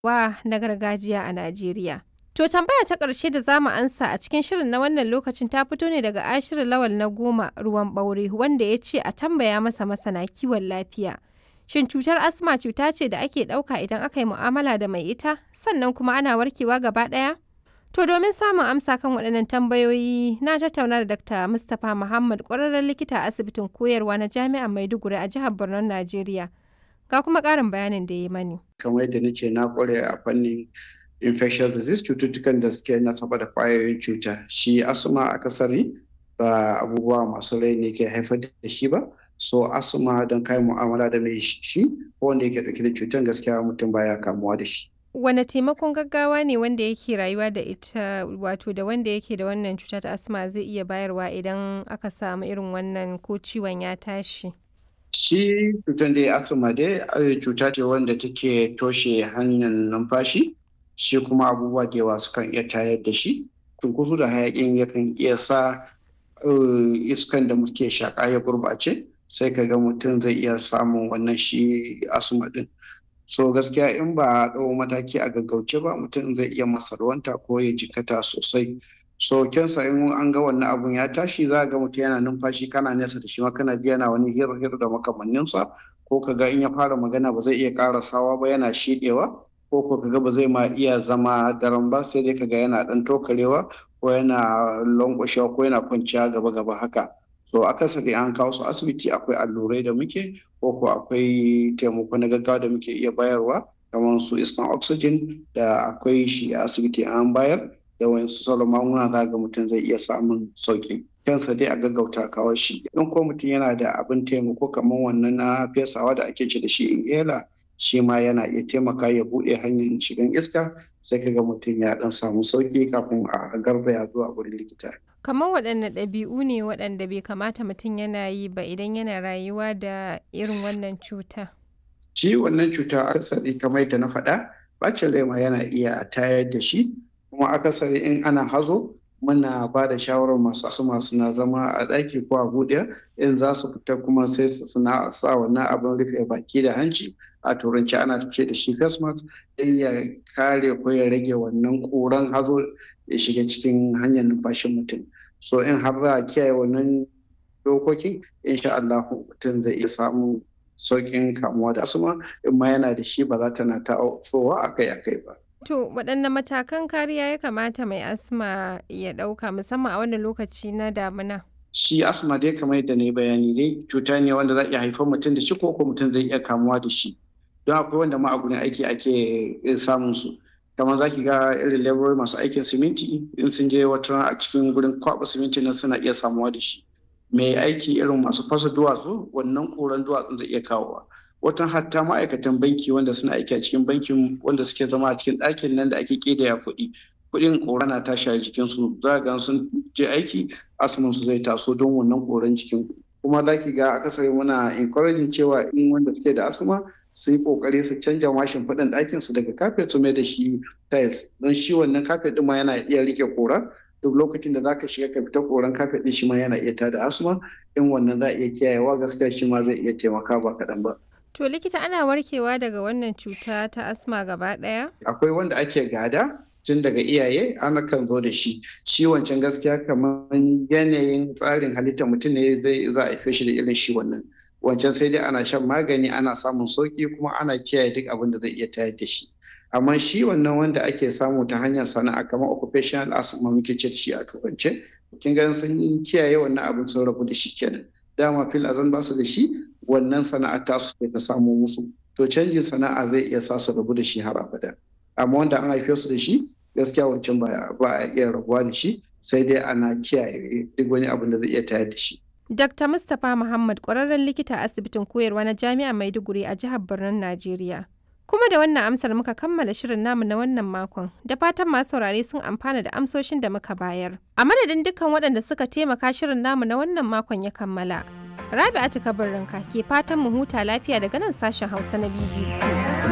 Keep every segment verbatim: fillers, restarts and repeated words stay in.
wa na gargajiya a Najeriya. To tambaya ta ƙarshe da za mu ansa a cikin shirin na wannan lokacin ta fito ne daga Ashiru Lawal na Goma Ruwan Ɓaure wanda ya ce a tambaya masa masana kiwon lafiya. Shin cutar asma cuta ce da ake ɗauka idan aka yi mu'amala da mai ita sannan kuma ana warkewa gaba ɗaya? To domin samun amsa kan waɗannan tambayoyi na tattauna da Dakta Mustapha Muhammad ƙwararren likita a asibitin koyarwa na Jami'ar Maiduguri a jihar Borno, Najeriya. Ga kuma ƙarin bayanin da ya mani. Kamar yadda nace na ƙware a fannin infectious disease, cututtukan da suke nasaba da ƙwayoyin cuta. Shi asma akasari ba abubuwa masu rai ne ke haifar da shi ba. So asma don kai mu'amala da mai shi ko wanda yake ɗauke da cutar gaskiya mutum baya kamuwa da shi. Wane taimakon gaggawa ne wanda yake rayuwa da ita wato da wanda yake da wannan cuta ta asma zai iya bayarwa idan aka samu irin wannan ko ciwon ya tashi? Shi cutar da asma dai cuta ce wanda take toshe hanyar numfashi, shi kuma abubuwa da yawa sukan iya tayar da shi. Cunkoso da hayaƙin yakan iya sa iskan da muke shaƙa ya gurɓace, sai ka ga mutum zai iya samun wannan shi asma ɗin. So gaskiya in ba a ɗau mataki a gaggauce ba mutum zai iya masarwanta ko ya jikata sosai. So kyansa in an ga wannan abun ya tashi za ga mutum yana numfashi kana nesa da shi ma kana ji yana wani hir-hir da makamanninsa, ko ka ga in ya fara magana ba zai iya ƙarasawa ba yana shiɗewa, ko ko ka ga ba zai ma iya zama daram ba sai dai ka ga yana ɗan tokarewa ko yana lankwashewa ko yana kwanciya gaba-gaba haka. So akasari an kawo su asibiti akwai allurai da muke ko ko akwai taimako na gaggawa da muke iya bayarwa kamar su iskan oxygen da akwai shi a asibiti an bayar da wayansu sauran magunguna za ga mutum zai iya samun sauki. Kansa dai a gaggauta kawo shi. In ko mutum yana da abin taimako kamar wannan na fesawa da ake ce da shi inhaler, shi ma yana iya taimaka ya buɗe hanyar shigan iska sai ka ga mutum ya ɗan samu sauki kafin a garzaya zuwa wurin likita. Kamar waɗanne ɗabi'u ne waɗanda bai kamata mutum yana yi ba idan yana rayuwa da irin wannan cuta? Shi wannan cuta akasari kamar yadda na faɗa, ɓacin rai ma yana iya tayar da shi, kuma akasari in ana hazo muna ba da shawarar masu asma suna zama a ɗaki ko a buɗe, in za su fita kuma sai su suna sa wannan abin rufe baki da hanci, a turanci ana ce da shi face mask, don ya kare ko ya rage wannan ƙuran hazo ya shiga cikin hanyar numfashin mutum. So in har za a kiyaye wannan dokokin insha Allah mutum zai iya samun sauƙin kamuwa da asma, in ma yana da shi ba za ta na tasowa akai-akai ba. To waɗanne matakan kariya ya kamata mai asma ya ɗauka musamman a wannan lokaci na damina? Shi asma dai kamar yadda na yi bayani dai cuta ne wanda za iya haifar mutum da shi ko ko mutum zai iya kamuwa da shi. Don akwai wanda ma a gurin aiki ake samun su. Kamar za ki ga irin laborori masu aikin siminti in sun je wata a cikin gurin kwaɓa siminti nan suna iya samuwa da shi. Mai aiki irin masu fasa duwatsu wannan ƙuran duwatsun zai iya kawowa. Watan hatta ma'aikatan banki wanda suna aiki a cikin bankin wanda suke zama a cikin ɗakin nan da ake ƙidaya kuɗi. Kuɗin ƙura na tashi a jikinsu, za ga sun je aiki asman su zai taso don wannan ƙuran jikin. Kuma za ki ga akasari muna encouraging cewa in wanda suke da asma su yi ƙoƙari su canja mashin faɗin ɗakin su daga kafet su mai da shi tiles, don shi wannan kafet ɗin ma yana iya riƙe ƙura. Duk lokacin da za ka shiga ka fita ƙoran kafet ɗin shi ma yana iya tada asma, in wannan za a iya kiyayewa gaskiya shi ma zai iya taimaka ba kaɗan ba. To likita ana warkewa daga wannan cuta ta asma gaba ɗaya? Akwai wanda ake gada tun daga iyaye ana kan zo da shi. Shi wancan gaskiya kamar yanayin tsarin halittar mutum ne zai za a haife shi da irin shi wannan. Wancan sai dai ana shan magani ana samun sauki kuma ana kiyaye duk abin da zai iya tayar da shi. Amma shi wannan wanda ake samu ta hanyar sana'a kamar occupational asthma muke ce da shi a turance, kin ga sun kiyaye wannan abin sun rabu da shi kenan. Dama fil azan ba su da shi, wannan sana'a ta su ta samu musu. To canjin sana'a zai iya sa su rabu da shi har abada. Amma wanda an haife su da shi gaskiya wancan ba a iya rabuwa da shi, sai dai ana kiyaye duk wani abin da zai iya tayar da shi. Dakta Mustapha Muhammad ƙwararren likita a asibitin koyarwa na Jami'ar Maiduguri a jihar Borno, Najeriya. Kuma da wannan amsar muka kammala shirin namu na wannan makon, da fatan masu saurare sun amfana da amsoshin da muka bayar. A madadin dukkan waɗanda suka taimaka shirin namu na wannan makon ya kammala. Rabi'atu Kabirrinka ke fatan mu huta lafiya daga nan sashen Hausa na B B C.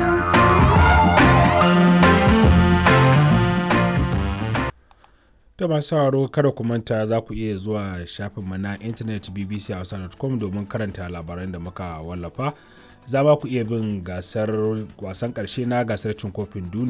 Da masu sauraro kada ku manta za ku iya zuwa shafinmu na intanet b b c hausa dot com domin karanta labaran da muka wallafa. za ma ku iya bin gasar wasan ƙarshe na gasar cin kofin duniya